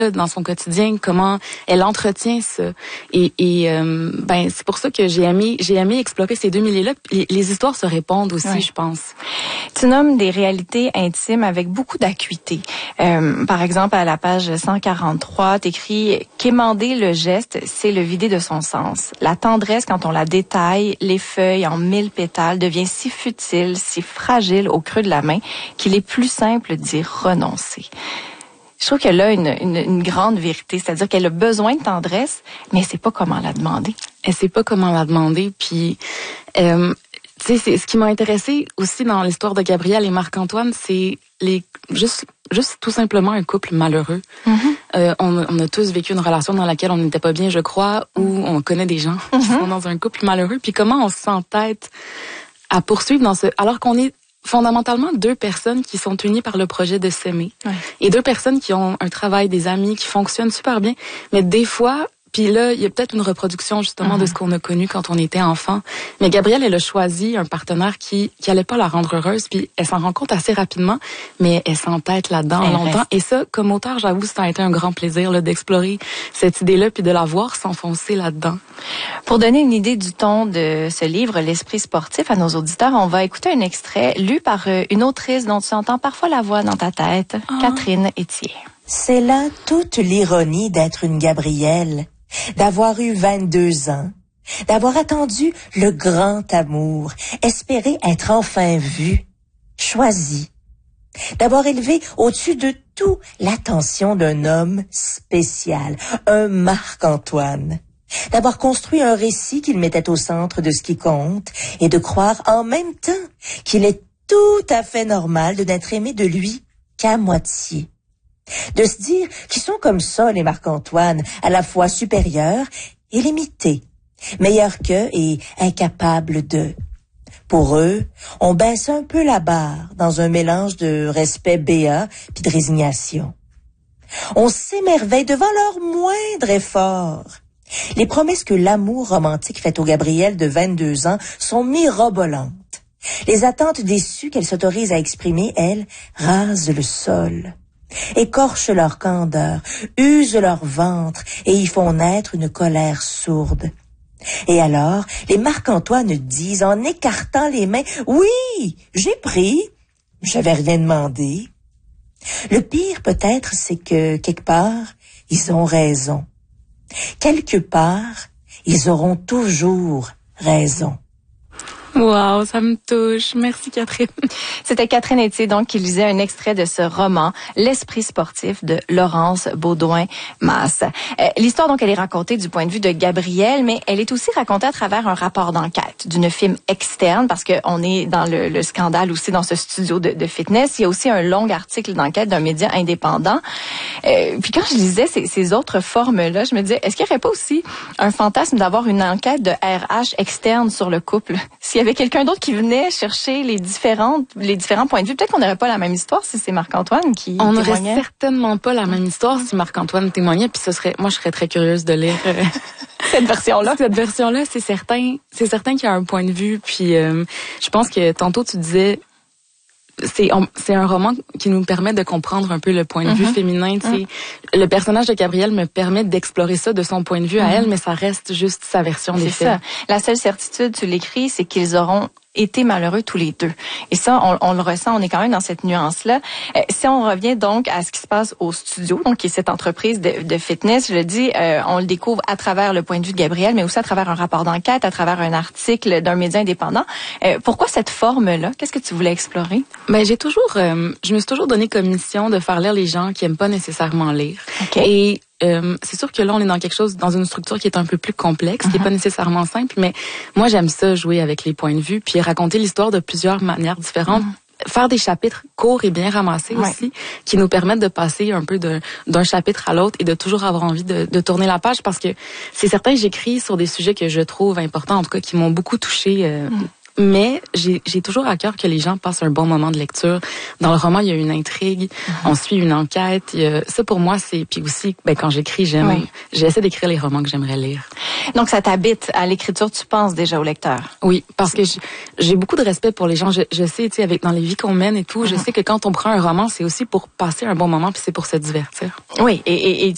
dans son quotidien, comment elle entretient ça. Et c'est pour ça que j'ai aimé explorer ces deux milieux-là. Les histoires se répondent aussi, je pense. Tu nommes des réalités intimes avec beaucoup d'acuité. Par exemple, à la page 143, t'écris « Quémander le geste, c'est le vider de son sens. La tendresse, quand on la détaille, les feuilles en 1000 pétales, devient si futile, si fragile au creux de la main, qu'il est plus simple d'y renoncer. » Je trouve qu'elle a une grande vérité, c'est-à-dire qu'elle a besoin de tendresse, mais elle sait pas comment la demander. Elle sait pas comment la demander, puis tu sais, c'est ce qui m'a intéressé aussi dans l'histoire de Gabrielle et Marc-Antoine, c'est juste tout simplement un couple malheureux. Mm-hmm. On a tous vécu une relation dans laquelle on n'était pas bien, je crois, où on connaît des gens qui sont dans un couple malheureux, puis comment on s'entête à poursuivre alors qu'on est fondamentalement deux personnes qui sont unies par le projet de s'aimer. Ouais. Et deux personnes qui ont un travail, des amis, qui fonctionnent super bien. Mais des fois, puis là, il y a peut-être une reproduction justement de ce qu'on a connu quand on était enfant. Mais Gabrielle, elle a choisi un partenaire qui allait pas la rendre heureuse, puis elle s'en rend compte assez rapidement, mais elle s'entête là-dedans longtemps. Et ça, comme auteur, j'avoue, ça a été un grand plaisir là, d'explorer cette idée-là, puis de la voir s'enfoncer là-dedans. Pour donner une idée du ton de ce livre, L'Esprit sportif, à nos auditeurs, on va écouter un extrait lu par une autrice dont tu entends parfois la voix dans ta tête, Catherine Etier. C'est là toute l'ironie d'être une Gabrielle. D'avoir eu 22 ans, d'avoir attendu le grand amour, espérer être enfin vue, choisie, d'avoir élevé au-dessus de tout l'attention d'un homme spécial, un Marc-Antoine, d'avoir construit un récit qu'il mettait au centre de ce qui compte et de croire en même temps qu'il est tout à fait normal de n'être aimé de lui qu'à moitié. De se dire qu'ils sont comme ça, les Marc-Antoine, à la fois supérieurs et limités, meilleurs qu'eux et incapables d'eux. Pour eux, on baisse un peu la barre dans un mélange de respect béat puis de résignation. On s'émerveille devant leur moindre effort. Les promesses que l'amour romantique fait aux Gabrielle de 22 ans sont mirobolantes. Les attentes déçues qu'elle s'autorise à exprimer, elles, rasent le sol. Écorchent leur candeur, usent leur ventre et y font naître une colère sourde. Et alors, les Marc-Antoine disent en écartant les mains, « Oui, j'ai pris, j'avais rien demandé. » Le pire peut-être, c'est que quelque part, ils ont raison. Quelque part, ils auront toujours raison. Wow, ça me touche. Merci Catherine. C'était Catherine Etier donc qui lisait un extrait de ce roman L'Esprit sportif de Laurence Beaudoin-Masse. L'histoire donc elle est racontée du point de vue de Gabrielle, mais elle est aussi racontée à travers un rapport d'enquête d'une firme externe parce que on est dans le scandale aussi dans ce studio de fitness. Il y a aussi un long article d'enquête d'un média indépendant. Puis quand je lisais ces autres formes-là, je me disais est-ce qu'il n'y aurait pas aussi un fantasme d'avoir une enquête de RH externe sur le couple? S'il y avait quelqu'un d'autre qui venait chercher les différents points de vue, peut-être qu'on n'aurait pas la même histoire si c'est Marc-Antoine qui témoignait. On n'aurait certainement pas la même histoire si Marc-Antoine témoignait, puis moi je serais très curieuse de lire cette version-là. Cette version-là, c'est certain qu'il y a un point de vue, puis je pense que tantôt tu disais c'est un roman qui nous permet de comprendre un peu le point de vue féminin. Le personnage de Gabrielle me permet d'explorer ça de son point de vue à elle, mais ça reste juste sa version des faits. C'est ça. La seule certitude, tu l'écris, c'est qu'ils auront été malheureux tous les deux. Et ça, on le ressent, on est quand même dans cette nuance-là. Si on revient donc à ce qui se passe au studio, donc qui est cette entreprise de fitness, je le dis, on le découvre à travers le point de vue de Gabrielle, mais aussi à travers un rapport d'enquête, à travers un article d'un média indépendant. Pourquoi cette forme-là? Qu'est-ce que tu voulais explorer? Ben, je me suis toujours donné comme mission de faire lire les gens qui aiment pas nécessairement lire. Okay. Et c'est sûr que là, on est dans une structure qui est un peu plus complexe, qui est pas nécessairement simple, mais moi, j'aime ça, jouer avec les points de vue, puis raconter l'histoire de plusieurs manières différentes. Faire des chapitres courts et bien ramassés aussi, qui nous permettent de passer un peu d'un chapitre à l'autre et de toujours avoir envie de tourner la page, parce que c'est certain, j'écris sur des sujets que je trouve importants, en tout cas, qui m'ont beaucoup touchée. Mais j'ai toujours à cœur que les gens passent un bon moment de lecture. Dans le roman, il y a une intrigue, on suit une enquête. Ça, pour moi, c'est... Puis aussi, quand j'écris, j'essaie d'écrire les romans que j'aimerais lire. Donc, ça t'habite à l'écriture, tu penses déjà au lecteur? Oui, parce que j'ai beaucoup de respect pour les gens. Je sais, tu sais, dans les vies qu'on mène et tout, je sais que quand on prend un roman, c'est aussi pour passer un bon moment, puis c'est pour se divertir. Oui, et